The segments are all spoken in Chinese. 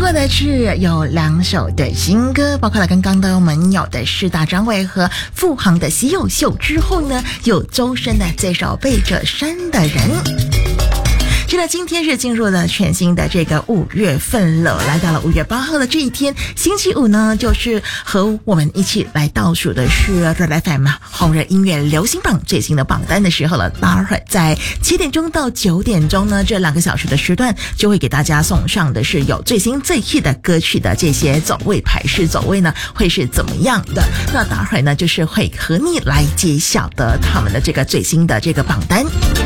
过的是有2首的新歌，包括了刚刚的我们有的是大张伟和付航的《稀有秀》，之后呢有周深的这首《背着山的人》。是的，今天是进入了全新的这个5月份了，来到了5月8号的这一天，星期五呢，就是和我们一起来倒数的是 Red FM 红人音乐流行榜最新的榜单的时候了。待会儿在7点钟到9点钟呢，这2个小时的时段就会给大家送上的是有最新最 hit 的歌曲的这些走位排序走位呢，会是怎么样的？那待会儿呢，就是会和你来揭晓的他们的这个最新的这个榜单。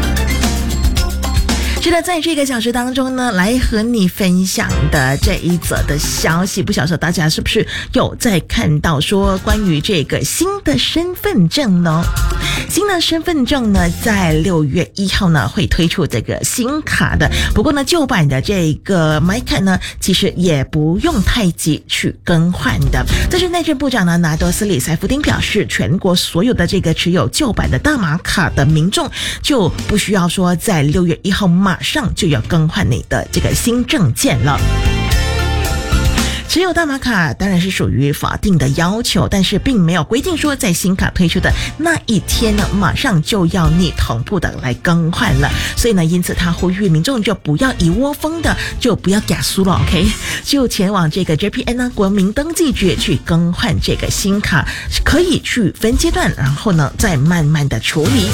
是的，在这个小时当中呢，来和你分享的这一则的消息，不晓得大家是不是有在看到说关于这个新的身份证呢？新的身份证呢，在6月1号呢会推出这个新卡的。不过呢，旧版的这个 MyCard 呢，其实也不用太急去更换的。但是内政部长呢拿督斯里塞夫丁表示，全国所有的这个持有旧版的大马卡的民众就不需要说在6月1号马上就要更换你的这个新证件了。持有大马卡当然是属于法定的要求，但是并没有规定说在新卡推出的那一天呢，马上就要你同步的来更换了。所以呢，因此他呼吁民众就不要一窝蜂的，就不要假输了 ，OK？ 就前往这个 JPN 呢国民登记局去更换这个新卡，可以去分阶段，然后呢再慢慢的处理。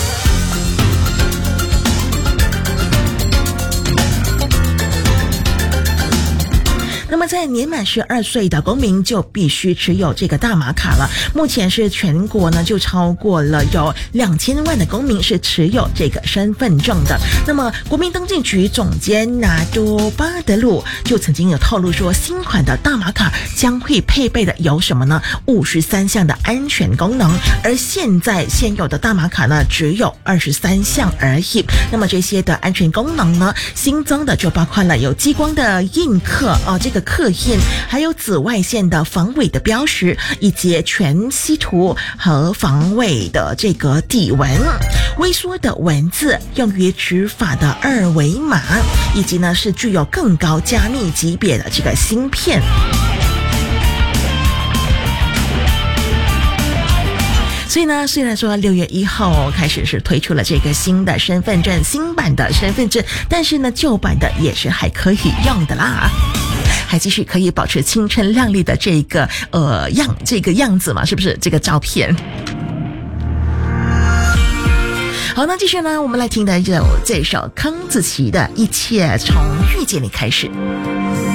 那么在年满12岁的公民就必须持有这个大马卡了。目前是全国呢就超过了有2000万的公民是持有这个身份证的。那么国民登记局总监拿督巴德鲁就曾经有透露说，新款的大马卡将会配备的有什么呢？53项的安全功能，而现有的大马卡呢只有23项而已。那么这些的安全功能呢，新增的就包括了有激光的印刻这个刻印，还有紫外线的防伪的标识，以及全息图和防伪的这个底纹，微缩的文字，用于执法的2维码，以及呢是具有更高加密级别的这个芯片。所以呢，虽然说6月1号开始是推出了这个新的身份证，新版的身份证，但是呢，旧版的也是还可以用的啦。还继续可以保持青春靓丽的这个样子嘛，是不是这个照片？好，那继续呢，我们来听的这首康子琪的《一切从遇见你开始》。